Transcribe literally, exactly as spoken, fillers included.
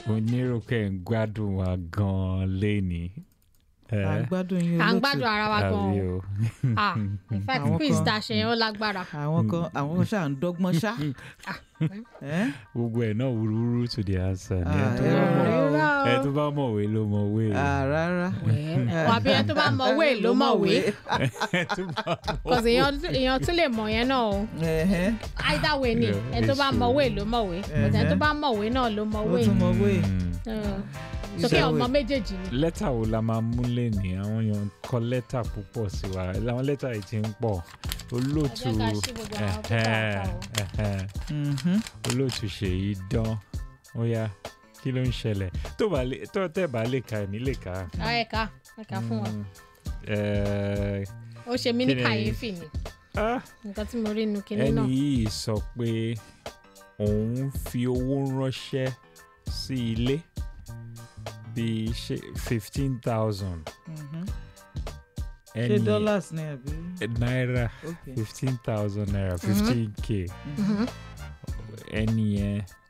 onírò pé ń gbádùn wa gan-an léni. à ń gbádùn yín à ń olóòtú. gbádùn ara wa gan Àbí o o. ah in fact Àwọn quiz kan- tá a ṣe yẹn ó lágbára. àwọn kan àwọn kan ṣáà ń dọ́gbọ́n ṣá. Ẹ́? Gbogbo ẹ̀ náà wúrúwúrú to the answer ni. Ah, Ẹ tó bá irọ́, mọ̀- irọ́. ẹ tó bá mọ̀wé ló mọ̀wé. Ah, rárá. wà á bí ẹni tó bá mọ̀wé ló mọ̀wé Ẹ tó bá mọ̀- cause èèyàn èèyàn tún lè mọ̀ yẹn náà o Ẹ̀hẹ́. either way ni Yeah, ẹni tó bá it's mọ̀wé true. ló mọ̀wé but ẹni tó bá mọ̀wé náà ló ó mọ̀wé tún mọ̀wé. Mm. sókè Iṣẹ́ ọmọ wo- méjèèjì ni. Lẹ́tà wo la máa mú lẹ́ni? Àwọn èèyàn kọ lẹ́tà púpọ̀ sí wa. Àwọn lẹ́tà yìí ti ń pọ̀. Olóòtú Ẹ jẹ́ ká ṣí gbogbo àwọn tó ẹ̀hẹ́n, kà ká o. ẹ̀hẹ́n. Mhm. Olóòtú Ṣèyí dán. Ó yá, kí ló ń ṣẹlẹ̀? Tó bá lè tó tẹ́ bá lè ka èmi lè ka. ọ ẹ̀ka ẹ̀ka fún wọn Mm. Eh, ó ṣe mí ní kí ni- kàyéfì ni ah, nǹkan tí mo rí inú kinní ẹni náà. yìí sọ pé òun fi owó ránṣẹ́ sí ilé bíi fifteen thousand. Mhm. ṣé dollars ni àbí. náírà Okay. fifteen thousand naira fifteen k Mhm. ẹni yẹn